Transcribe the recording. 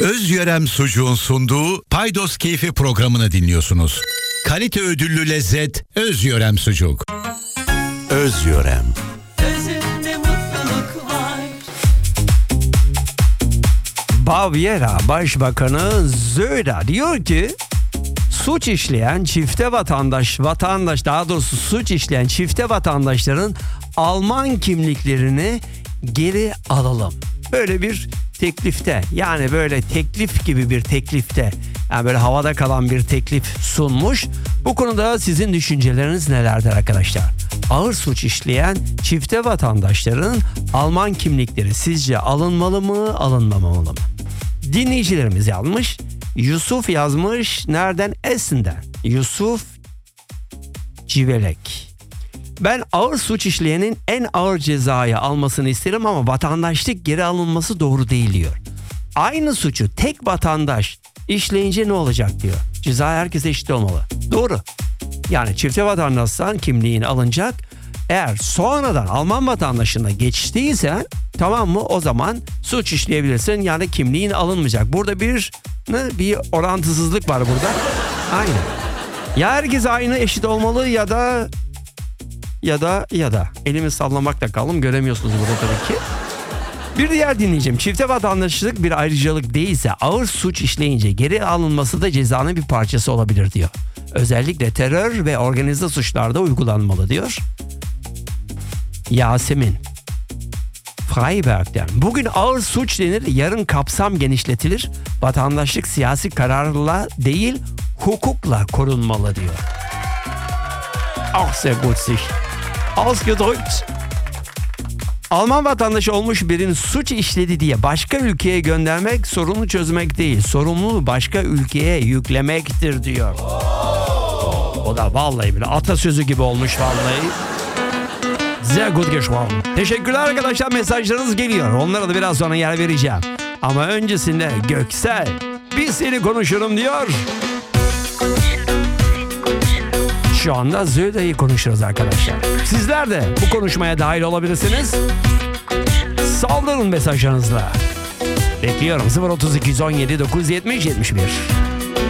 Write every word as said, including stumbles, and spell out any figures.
Özyörem Sucuğun sunduğu Paydos Keyfi programını dinliyorsunuz. Kalite ödüllü lezzet Özyörem Sucuk. Özyörem. Özünde mutluluk var. Bavyera Başbakanı Söder diyor ki suç işleyen çifte vatandaş, vatandaş daha doğrusu suç işleyen çifte vatandaşların Alman kimliklerini geri alalım. Böyle bir teklifte, yani böyle teklif gibi bir teklifte, yani böyle havada kalan bir teklif sunmuş. Bu konuda sizin düşünceleriniz nelerdir arkadaşlar? Ağır suç işleyen çifte vatandaşların Alman kimlikleri sizce alınmalı mı, alınmamalı mı? Dinleyicilerimiz yazmış. Yusuf yazmış. Nereden? Esin'den. Yusuf Civelek. Ben ağır suç işleyenin en ağır cezayı almasını isterim ama vatandaşlık geri alınması doğru değil diyor. Aynı suçu tek vatandaş işleyince ne olacak diyor. Ceza herkese eşit olmalı. Doğru. Yani çifte vatandaşsan kimliğin alınacak. Eğer sonradan Alman vatandaşına geçtiysen tamam mı, o zaman suç işleyebilirsin, yani kimliğin alınmayacak. Burada bir ne, bir orantısızlık var burada. Aynen. Ya herkes aynı eşit olmalı ya da ya da ya da elimi sallamakla kaldım, göremiyorsunuz burada tabii ki. Bir diğer dinleyicim, çifte vatandaşlık bir ayrıcalık değilse ağır suç işleyince geri alınması da cezanın bir parçası olabilir diyor. Özellikle terör ve organize suçlarda uygulanmalı diyor. Yasemin Freiberg'den. Bugün ağır suç denir, yarın kapsam genişletilir. Vatandaşlık siyasi kararla değil, hukukla korunmalı diyor. Auch sehr gut sich ausgedrückt. Alman vatandaşı olmuş birinin suç işledi diye başka ülkeye göndermek sorunu çözmek değil, sorumluluğu başka ülkeye yüklemektir diyor. O da vallahi bile atasözü gibi olmuş vallahi. Sehr gut gesprochen. Teşekkürler arkadaşlar, mesajlarınız geliyor. Onlara da biraz sonra yer vereceğim. Ama öncesinde Göksel, bir seni konuşurum diyor. Şu anda Zöde'yi konuşuyoruz arkadaşlar. Sizler de bu konuşmaya dahil olabilirsiniz. Saldırın mesajlarınızla. Bekliyorum. sıfır otuz iki on yedi dokuz yetmiş yetmiş bir.